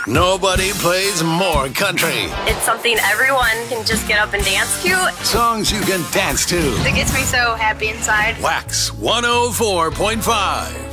Nobody plays more country. It's something everyone can just get up and dance to. Songs you can dance to. It gets me so happy inside. Wax 104.5.